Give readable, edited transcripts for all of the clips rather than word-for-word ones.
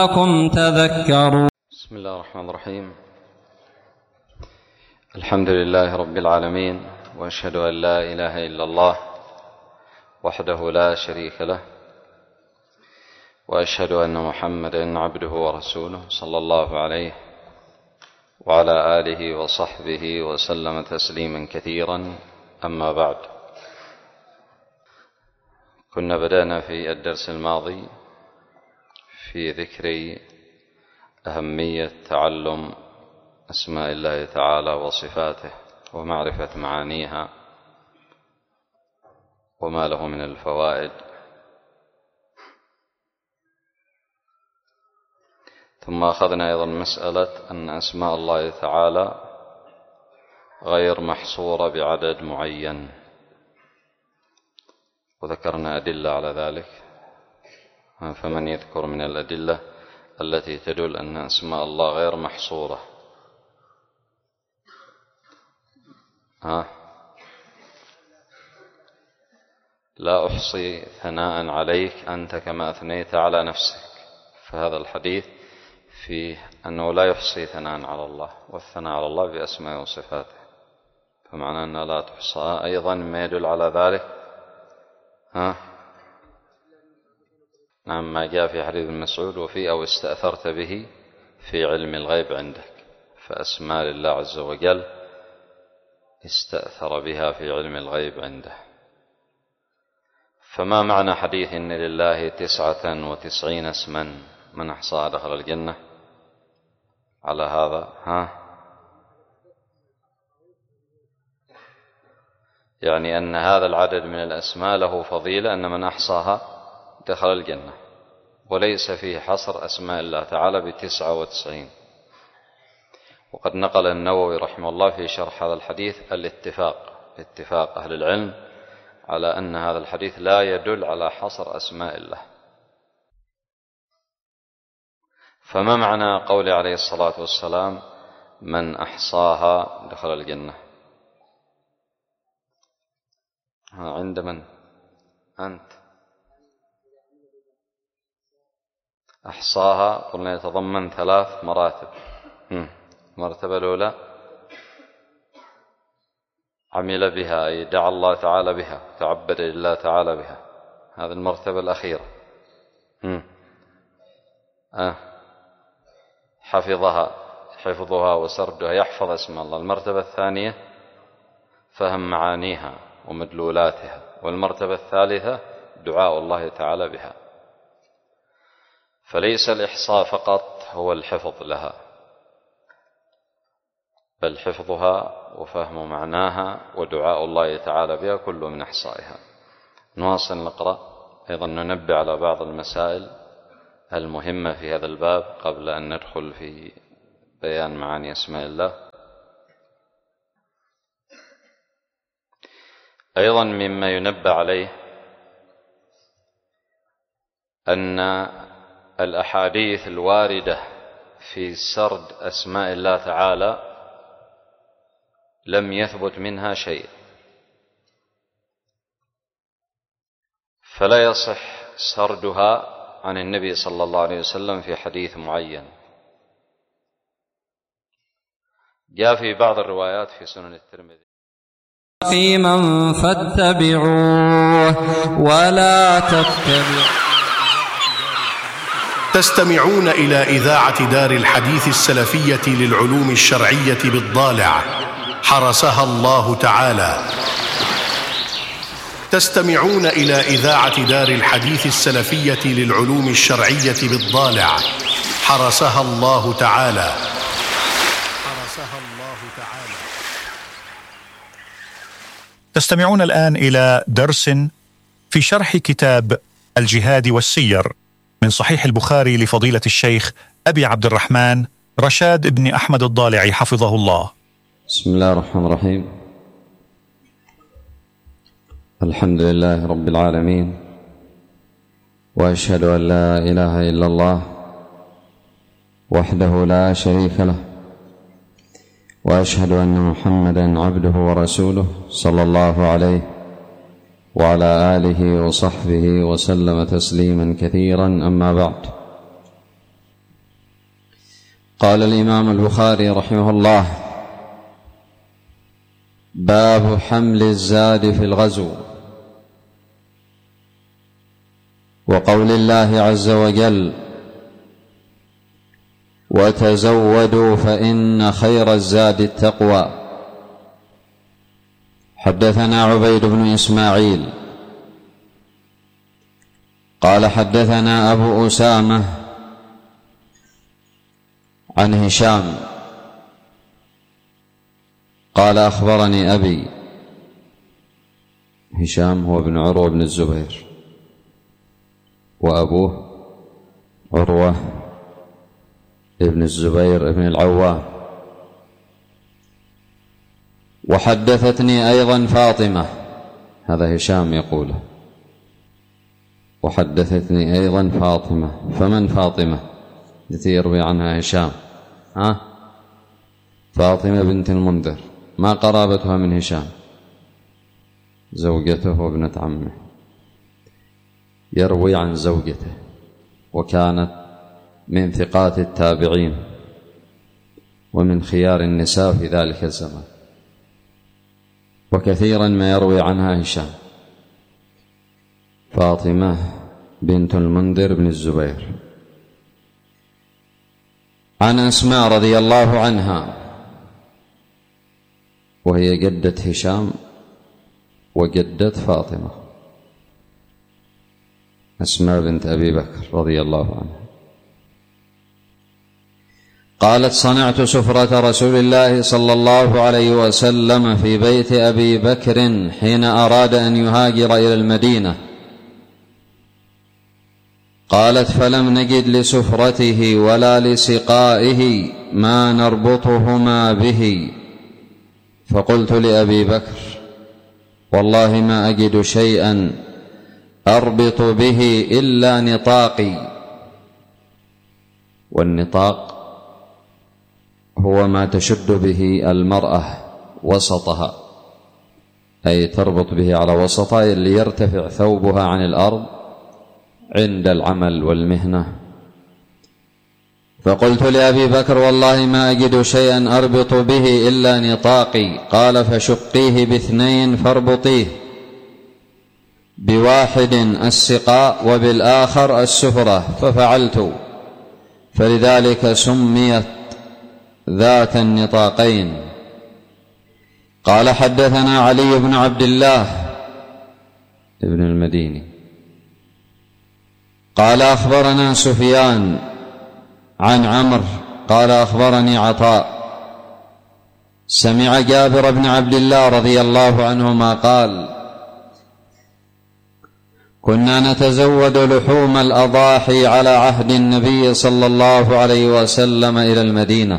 لعلكم تذكرون. بسم الله الرحمن الرحيم. الحمد لله رب العالمين، وأشهد أن لا إله إلا الله وحده لا شريك له، وأشهد أن محمدا عبده ورسوله صلى الله عليه وعلى آله وصحبه وسلم تسليما كثيرا. أما بعد، كنا بدأنا في الدرس الماضي في ذكر أهمية تعلم أسماء الله تعالى وصفاته ومعرفة معانيها وما له من الفوائد. ثم أخذنا أيضا مسألة أن أسماء الله تعالى غير محصورة بعدد معين، وذكرنا أدلة على ذلك. فمن يذكر من الأدلة التي تدل أن أسماء الله غير محصورة؟ لا أحصي ثناء عليك أنت كما أثنيت على نفسك. فهذا الحديث فيه أنه لا يحصي ثناء على الله، والثناء على الله بأسماء وصفاته، فمعنى أنها لا تحصى. أيضا ما يدل على ذلك نعم ما جاء في حديث ابن مسعود: وفي أو استأثرت به في علم الغيب عندك. فأسماء لله عز وجل استأثر بها في علم الغيب عنده. فما معنى حديث إن لله 99 اسما من أحصاها دخل الجنة؟ على هذا يعني أن هذا العدد من الأسماء له فضيلة، أن من أحصاها دخل الجنة، وليس فيه حصر أسماء الله تعالى ب99. وقد نقل النووي رحمه الله في شرح هذا الحديث اتفاق أهل العلم على أن هذا الحديث لا يدل على حصر أسماء الله. فما معنى قوله عليه الصلاة والسلام: من أحصاها دخل الجنة؟ عند من؟ أنت. أحصاها قلنا يتضمن 3 مراتب. المرتبة الأولى عمل بها، أي دعا الله تعالى بها، تعبد لله تعالى بها. هذه المرتبة الأخيرة. حفظها وسردها، يحفظ اسم الله. المرتبة الثانية فهم معانيها ومدلولاتها. والمرتبة الثالثة دعاء الله تعالى بها. فليس الإحصاء فقط هو الحفظ لها، بل حفظها وفهم معناها ودعاء الله تعالى بها كل من إحصائها. نواصل نقرأ. أيضا ننبه على بعض المسائل المهمة في هذا الباب قبل أن ندخل في بيان معاني أسماء الله. أيضا مما ينبه عليه أن الأحاديث الواردة في سرد أسماء الله تعالى لم يثبت منها شيء، فلا يصح سردها عن النبي صلى الله عليه وسلم في حديث معين. جاء في بعض الروايات في سنن الترمذي: في من فاتبعوه ولا تتبعوا. تستمعون إلى إذاعة دار الحديث السلفية للعلوم الشرعية بالضالع، حرسها الله تعالى. تستمعون إلى إذاعة دار الحديث السلفية للعلوم الشرعية بالضالع، حرسها الله تعالى. تستمعون الآن إلى درس في شرح كتاب الجهاد والسير من صحيح البخاري لفضيلة الشيخ أبي عبد الرحمن رشاد بن أحمد الضالعي حفظه الله. بسم الله الرحمن الرحيم. الحمد لله رب العالمين، وأشهد أن لا إله إلا الله وحده لا شريك له، وأشهد أن محمدا عبده ورسوله صلى الله عليه وعلى آله وصحبه وسلم تسليما كثيرا. أما بعد، قال الإمام البخاري رحمه الله: باب حمل الزاد في الغزو. وقول الله عز وجل: وتزودوا فإن خير الزاد التقوى. حدثنا عبيد بن إسماعيل قال حدثنا أبو أسامة عن هشام قال أخبرني أبي. هشام هو ابن عروة بن الزبير، وأبوه عروة ابن الزبير ابن العوام. وحدثتني أيضا فاطمة، هذا هشام يقوله، وحدثتني أيضا فاطمة. فمن فاطمة التي يروي عنها هشام؟ فاطمة بنت المنذر. ما قرابتها من هشام؟ زوجته وابنة عمه، يروي عن زوجته، وكانت من ثقات التابعين ومن خيار النساء في ذلك الزمان، وكثيرا ما يروي عنها هشام. فاطمة بنت المنذر بن الزبير. عن أسماء رضي الله عنها، وهي جدة هشام وجدة فاطمة، أسماء بنت أبي بكر رضي الله عنها، قالت: صنعت سفرة رسول الله صلى الله عليه وسلم في بيت أبي بكر حين أراد أن يهاجر إلى المدينة. قالت: فلم نجد لسفرته ولا لسقائه ما نربطهما به، فقلت لأبي بكر: والله ما أجد شيئا أربط به إلا نطاقي. والنطاق هو ما تشد به المرأة وسطها، أي تربط به على وسطها ليرتفع ثوبها عن الأرض عند العمل والمهنة. فقلت لأبي بكر: والله ما أجد شيئا أربط به إلا نطاقي. قال: فشقيه باثنين فاربطيه، بواحد السقاء وبالآخر السفرة. ففعلت، فلذلك سميت ذات النطاقين. قال: حدثنا علي بن عبد الله ابن المديني قال: أخبرنا سفيان عن عمرو قال: أخبرني عطاء سمع جابر بن عبد الله رضي الله عنهما قال: كنا نتزود لحوم الأضاحي على عهد النبي صلى الله عليه وسلم إلى المدينة.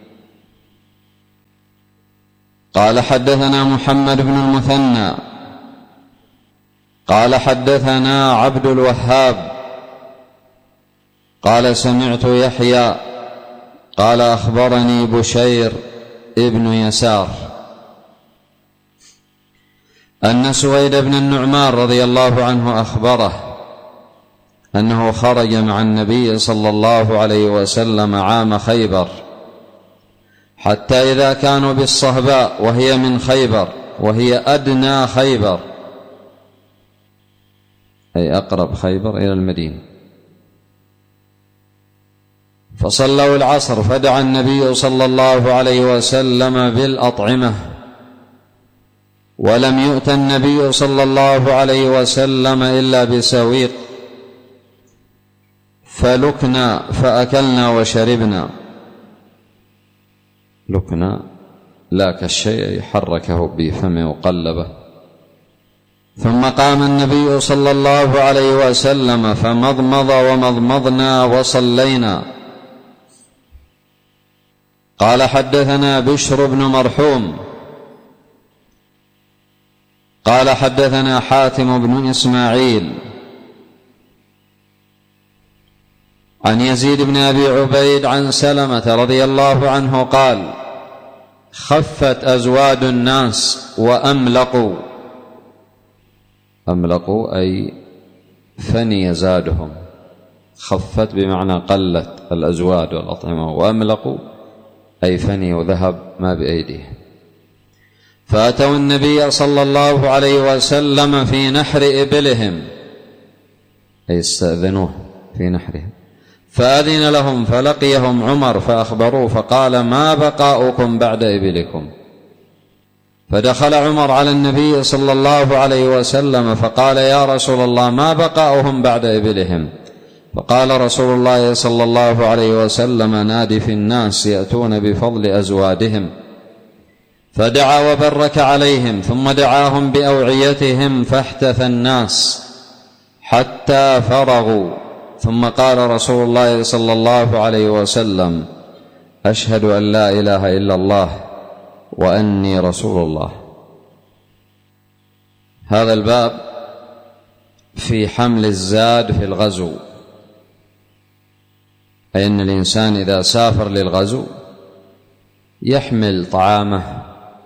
قال: حدثنا محمد بن المثنى قال: حدثنا عبد الوهاب قال: سمعت يحيى قال: أخبرني بشير ابن يسار أن سويد بن النعمان رضي الله عنه أخبره أنه خرج مع النبي صلى الله عليه وسلم عام خيبر، حتى إذا كانوا بالصهباء وهي من خيبر، وهي أدنى خيبر أي أقرب خيبر إلى المدينة، فصلوا العصر، فدعا النبي صلى الله عليه وسلم بالأطعمة، ولم يؤت النبي صلى الله عليه وسلم إلا بسويق، فلكنا فأكلنا وشربنا. لكنا لا كالشيء حركه بفمه وقلبه. ثم قام النبي صلى الله عليه وسلم فمضمض ومضمضنا وصلينا. قال: حدثنا بشر بن مرحوم قال: حدثنا حاتم بن إسماعيل عن يزيد بن أبي عبيد عن سلمة رضي الله عنه قال: خفت أزواد الناس وأملقوا. أملقوا أي فني زادهم، خفت بمعنى قلت، الأزواد والأطعمة، وأملقوا أي فني وذهب ما بأيديهم. فأتوا النبي صلى الله عليه وسلم في نحر إبلهم، أي استأذنوه في نحرهم، فأذن لهم، فلقيهم عمر فأخبروه فقال: ما بقاؤكم بعد إبلكم؟ فدخل عمر على النبي صلى الله عليه وسلم فقال: يا رسول الله، ما بقاؤهم بعد إبلهم؟ فقال رسول الله صلى الله عليه وسلم: نادي في الناس يأتون بفضل أزوادهم. فدعا وبرك عليهم، ثم دعاهم بأوعيتهم، فاحتث الناس حتى فرغوا، ثم قال رسول الله صلى الله عليه وسلم: أشهد أن لا إله إلا الله وأني رسول الله. هذا الباب في حمل الزاد في الغزو، أي أن الإنسان إذا سافر للغزو يحمل طعامه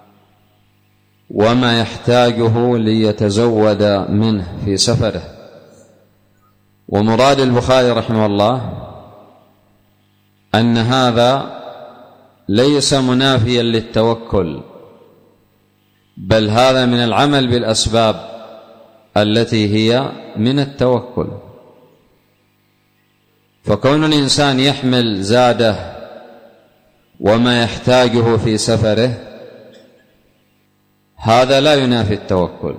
وما يحتاجه ليتزود منه في سفره. ومراد البخاري رحمه الله أن هذا ليس منافيا للتوكل، بل هذا من العمل بالأسباب التي هي من التوكل. فكون الإنسان يحمل زاده وما يحتاجه في سفره هذا لا ينافي التوكل،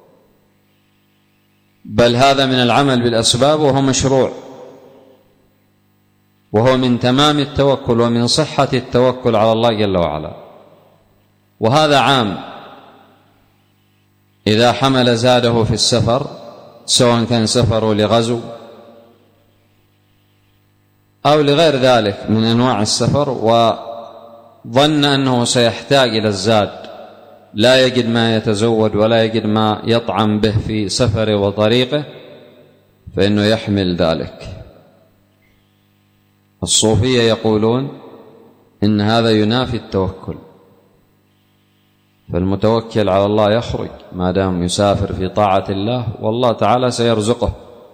بل هذا من العمل بالأسباب، وهو مشروع، وهو من تمام التوكل ومن صحة التوكل على الله جل وعلا. وهذا عام إذا حمل زاده في السفر، سواء كان سفره لغزو أو لغير ذلك من أنواع السفر، وظن أنه سيحتاج إلى الزاد، لا يجد ما يتزود ولا يجد ما يطعم به في سفره وطريقه، فإنه يحمل ذلك. الصوفية يقولون إن هذا ينافي التوكل، فالمتوكل على الله يخرج ما دام يسافر في طاعة الله، والله تعالى سيرزقه،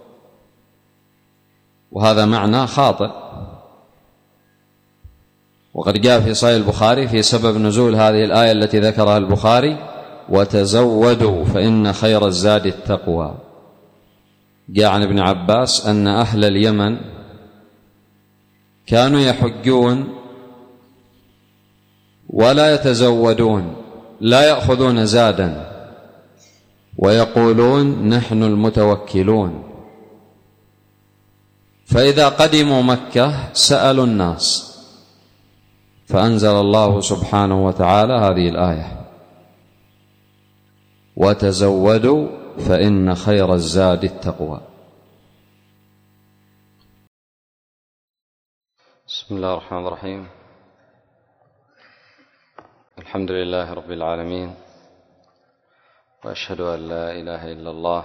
وهذا معنى خاطئ. وقد جاء في صحيح البخاري في سبب نزول هذه الآية التي ذكرها البخاري: وتزودوا فإن خير الزاد التقوى. جاء عن ابن عباس أن أهل اليمن كانوا يحجون ولا يتزودون، لا يأخذون زادا، ويقولون: نحن المتوكلون. فإذا قدموا مكة سألوا الناس، فأنزل الله سبحانه وتعالى هذه الآية: وتزودوا فإن خير الزاد التقوى. بسم الله الرحمن الرحيم. الحمد لله رب العالمين، وأشهد أن لا إله إلا الله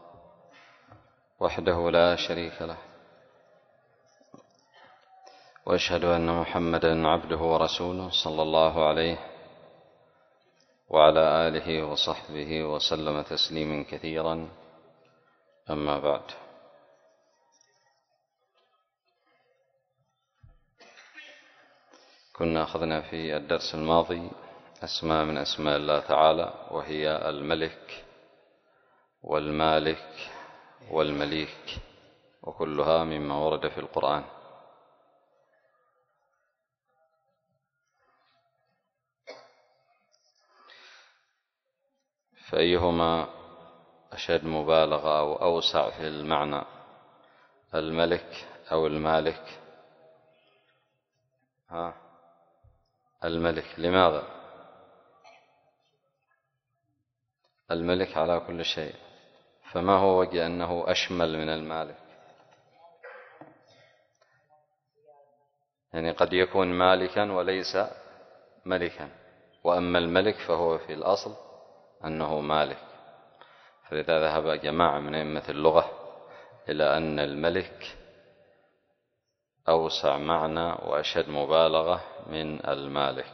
وحده لا شريك له، وأشهد أن محمدًا عبده ورسوله صلى الله عليه وعلى آله وصحبه وسلم تسليما كثيرا. أما بعد، كنا أخذنا في الدرس الماضي أسماء من أسماء الله تعالى، وهي الملك والمالك والمليك، وكلها مما ورد في القرآن. فأيهما أشد مبالغة أو أوسع في المعنى، الملك أو المالك؟ الملك. لماذا؟ الملك على كل شيء، فما هو وجه أنه أشمل من المالك؟ يعني قد يكون مالكا وليس ملكا، وأما الملك فهو في الأصل أنه مالك. فلذا ذهب جماعة من أئمة اللغة إلى أن الملك أوسع معنى وأشد مبالغة من المالك.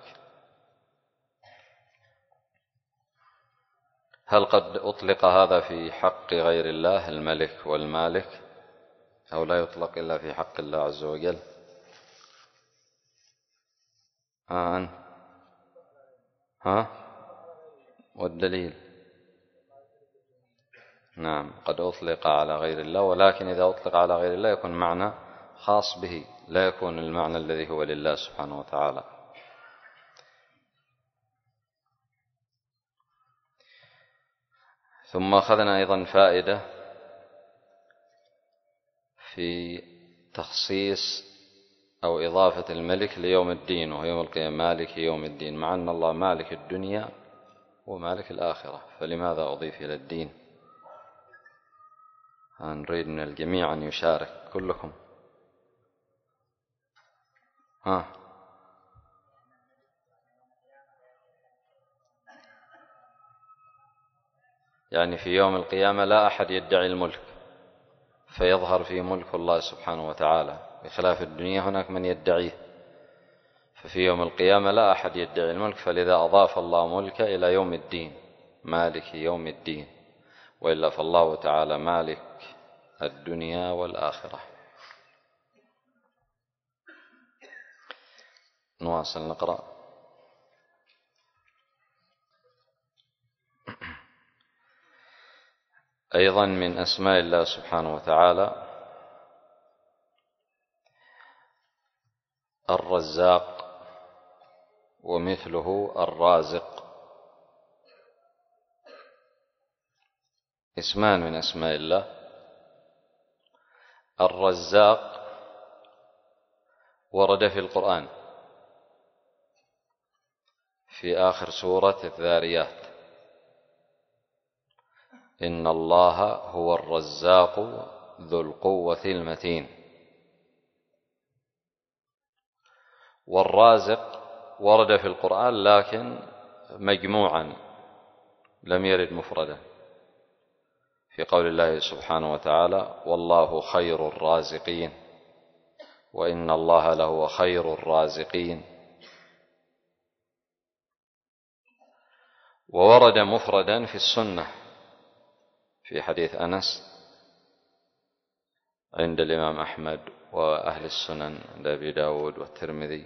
هل قد أطلق هذا في حق غير الله، الملك والمالك، أو لا يطلق إلا في حق الله عز وجل؟ أنت والدليل؟ نعم، قد أطلق على غير الله، ولكن إذا أطلق على غير الله يكون معنى خاص به، لا يكون المعنى الذي هو لله سبحانه وتعالى. ثم أخذنا أيضا فائدة في تخصيص أو إضافة الملك ليوم الدين، وهو يوم القيامة مالك يوم الدين، مع أن الله مالك الدنيا ومالك الآخرة، فلماذا أضيف إلى الدين؟ نريد من الجميع أن يشارك كلكم. يعني في يوم القيامة لا أحد يدعي الملك فيظهر فيه ملك الله سبحانه وتعالى، بخلاف الدنيا هناك من يدعيه، ففي يوم القيامة لا أحد يدعي الملك، فلذا أضاف الله ملك إلى يوم الدين، مالك يوم الدين، وإلا فالله تعالى مالك الدنيا والآخرة. نواصل نقرأ. أيضا من أسماء الله سبحانه وتعالى الرزاق، ومثله الرازق، اسمان من أسماء الله. الرزاق ورد في القرآن في آخر سورة الذاريات: إن الله هو الرزاق ذو القوة المتين. والرازق ورد في القرآن لكن مجموعا، لم يرد مفردا، في قول الله سبحانه وتعالى: والله خير الرازقين، وإن الله لهو خير الرازقين. وورد مفردا في السنة في حديث أنس عند الإمام أحمد وأهل السنن عند أبي داود والترمذي،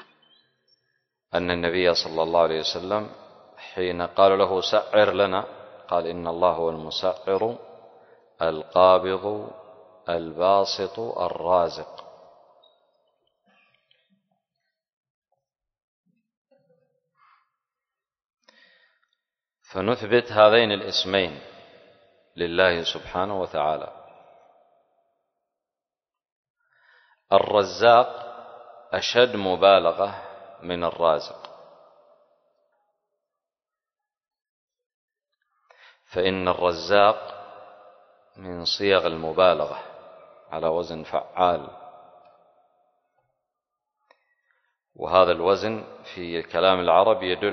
أن النبي صلى الله عليه وسلم حين قال له سعر لنا، قال: إن الله هو المسعر القابض الباسط الرازق. فنثبت هذين الاسمين لله سبحانه وتعالى. الرزاق أشد مبالغة من الرازق، فإن الرزاق من صيغ المبالغة على وزن فعال، وهذا الوزن في كلام العرب يدل